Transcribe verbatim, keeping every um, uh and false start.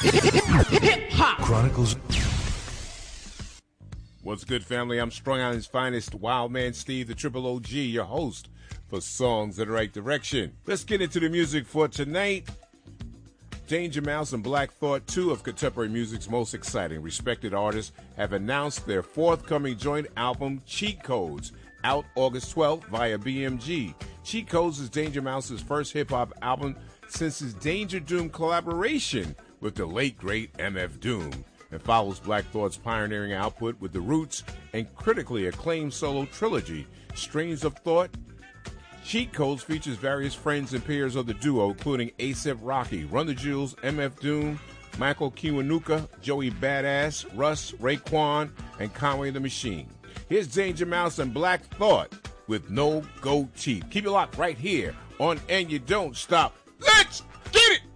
Hip Hop Chronicles. What's good, family? I'm Strong Island's finest, Wild Man Steve, the Triple O G, your host for Songs in the Right Direction. Let's get into the music for tonight. Danger Mouse and Black Thought, two of contemporary music's most exciting, respected artists, have announced their forthcoming joint album, Cheat Codes, out August twelfth via B M G. Cheat Codes is Danger Mouse's first hip-hop album since his Danger Doom collaboration with the late, great M F Doom, and follows Black Thought's pioneering output with The Roots and critically acclaimed solo trilogy, Streams of Thought. Cheat Codes features various friends and peers of the duo, including A$AP Rocky, Run the Jewels, M F Doom, Michael Kiwanuka, Joey Badass, Russ, Raekwon, and Conway the Machine. Here's Danger Mouse and Black Thought with No Gold Teeth. Keep it locked right here on And You Don't Stop. Let's get it!